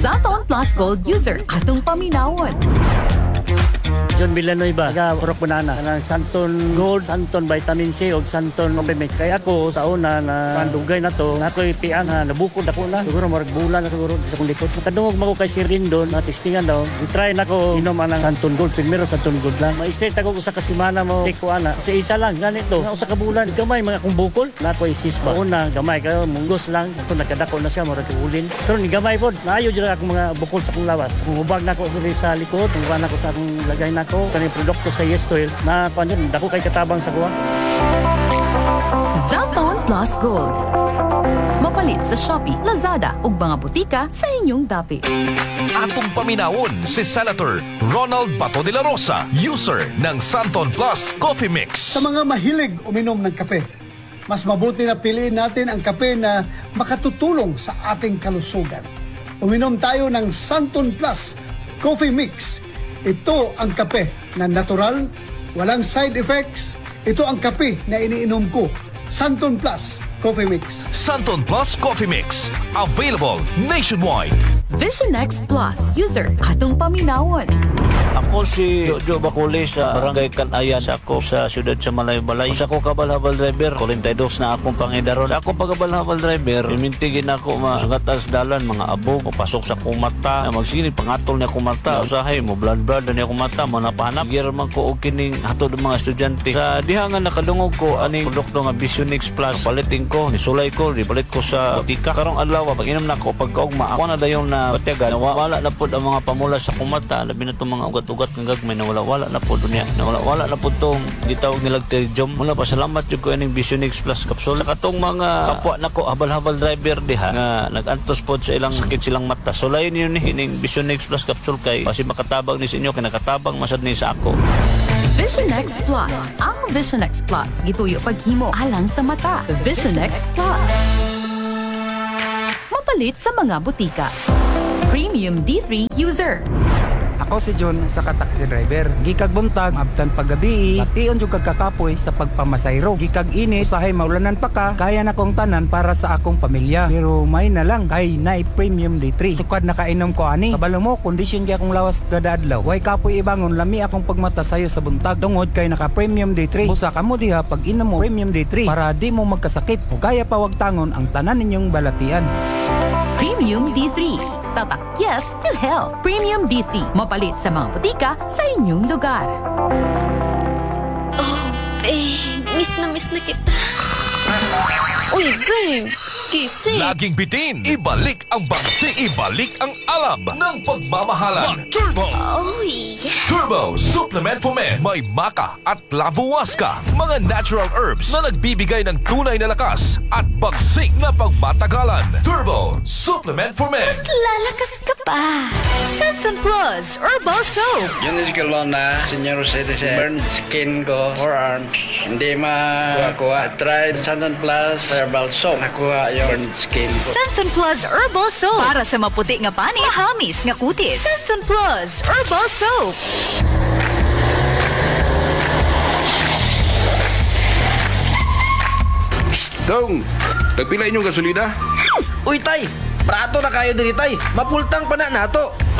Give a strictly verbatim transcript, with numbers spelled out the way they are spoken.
Santon Plus Gold user atong paminawon. John Villanueva, taga Purok Banana, ng Santon Gold, Santon Vitamin C o Santon Opimix. Kaya ako sa una na pandugay na to, ako'y pian na nabukod ako na. Siguro marag bulan na siguro sa kong likod. Matadungog mo ko kay Sir Rindon, na testingan daw. I-try na ko inom ang Santon Gold. Primero Santon Gold lang. Ma-straight ako sa kasimana mo. Take ko ana. Kasi isa lang, ganito. Na usa ka bulan, gamay mga kong bukol. Na ako isis ba. Una, gamay. Kaya munggos lang. Ako nagkadako na siya, marag ulin. Pero ni gamay po, naayo dyan ako mga bukol sa kong lawas. Kung hubag na ako sa likod, kung na ako sa akong lagay na ko, kanang produkto sa Yes Oil na panon dako kay katabang sa kuha. Santon Plus Gold. Mapalit sa Shopee, Lazada ug mga butika sa inyong dapi. Atong paminawon si Senator Ronald Bato de la Rosa, user ng Santon Plus Coffee Mix. Sa mga mahilig uminom ng kape, mas mabuti na piliin natin ang kape na makatutulong sa ating kalusugan. Uminom tayo ng Santon Plus Coffee Mix. Ito ang kape na natural, walang side effects. Ito ang kape na iniinom ko. Santon Plus Coffee Mix. Santon Plus Coffee Mix. Available nationwide. Vision X Plus user atong paminawon. Ako si Jojo Bacoli sa Barangay Kanaya sa ako sa siyudad sa Malay-Balay. Sa ako kabal-habal driver, forty-two na akong pangidaron. Sa ako pagkabal-habal driver, imintigin ako masungatas dalan, mga abog, o pasok sa akong mata. Magsigini, pangatol niya akong mata. Usahay mo, blood-blood na niya akong mata, manapanap. Giraman ko o kining hatod ng mga estudyante. Sa dihangan nakadungog ko, aning produkto nga Vision X Plus, palitin ko, nisulay ko, nipalit ko sa tika. Karong adlaw, pag inom na ako, pagkaugma, ako na dayon na batyagan, wala na po ang mga pamula sa akong mata, labi na itong mga ugat-ugat ng gagmay na wala-wala na po dunya. Na wala-wala na po itong gitawag nilang terjom. Mula pa, salamat yung ko ining Vision X Plus capsule. Sa katong mga kapwa na ko, habal-habal driver diha, nga nag-antos po sa ilang sakit silang mata. So, lain yun ni ining Vision X Plus capsule kay kasi makatabang ni sa inyo, kinakatabang masad ni sa ako. Vision X Plus. Ang Vision X Plus gituyo paghimo alang sa mata. Vision X Plus. Mapalit sa mga butika. Premium D three user. Ako si John sa kataksi driver. Gikag buntag, abtan paggabi, tion yung kagkakapoy sa pagpamasayro. Gikag init, usahay maulanan pa ka, kaya na kong tanan para sa akong pamilya. Pero may na lang, kay na premium D three. Sukad na kainom ko ani. Kabalo mo, kondisyon kaya akong lawas kada adlaw. Way kapoy ibangon, lami akong pagmata sayo sa buntag. Tungod kay naka premium D three. Busa ka mo diha pag inom mo premium D three para di mo magkasakit. O kaya pa wag tangon ang tanan ninyong balatian. Premium D three. Tatak yes to health. Premium D three. Mapalit sa mga butika sa inyong lugar. Oh, babe. Miss na miss na kita. Uy, babe. Gising. Laging bitin, ibalik ang bangsi, ibalik ang alab ng pagmamahalan. Turbo! Oh, yes. Turbo Supplement for Men. May maca at lavuasca, mga natural herbs na nagbibigay ng tunay na lakas at bagsik na pagmatagalan. Turbo Supplement for Men. Mas lalakas ka pa. Santon Plus Herbal Soap. Yun is kalon na senior citizen. Burn skin ko, forearms. Hindi makuha-kuha. Tried Santon Plus Herbal Soap. Nakuha yung burn skin ko. Santon Plus Herbal Soap. Para sa maputi nga panit, mahamis nga kutis. Santon Plus Herbal Soap. Dong, tagpila inyong gasolina? Uy, tay! Prato na kayo diri, tay! Mapultang pa na nato!